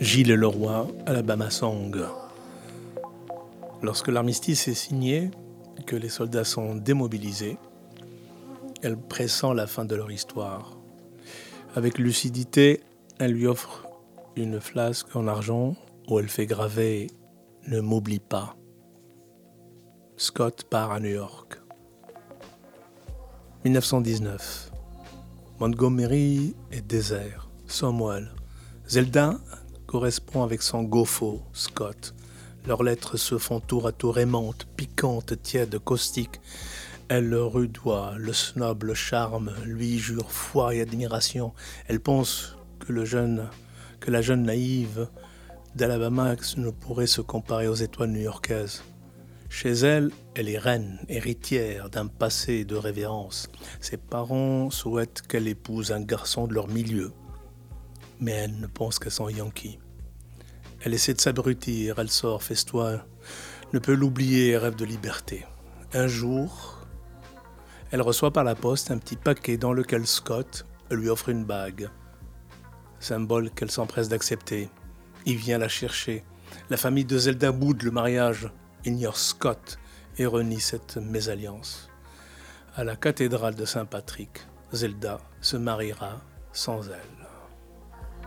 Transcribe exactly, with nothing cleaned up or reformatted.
Gilles Leroy, Alabama Song. Lorsque l'armistice est signé, que les soldats sont démobilisés, elle pressent la fin de leur histoire. Avec lucidité, elle lui offre une flasque en argent où elle fait graver « Ne m'oublie pas ». Scott part à New York. dix-neuf cent dix-neuf. Montgomery est désert, sans moelle. Zelda correspond avec son gofo, Scott. Leurs lettres se font tour à tour aimantes, piquantes, tièdes, caustiques. Elle le rudoie, le snob, le charme, lui jure foi et admiration. Elle pense que, le jeune, que la jeune naïve d'Alabama ne pourrait se comparer aux étoiles new-yorkaises. Chez elle, elle est reine, héritière d'un passé de révérence. Ses parents souhaitent qu'elle épouse un garçon de leur milieu. Mais elle ne pense qu'à son Yankee. Elle essaie de s'abrutir, elle sort, festoie, ne peut l'oublier et rêve de liberté. Un jour, elle reçoit par la poste un petit paquet dans lequel Scott lui offre une bague. Symbole qu'elle s'empresse d'accepter. Il vient la chercher. La famille de Zelda boude le mariage, ignore Scott et renie cette mésalliance. À la cathédrale de Saint-Patrick, Zelda se mariera sans elle.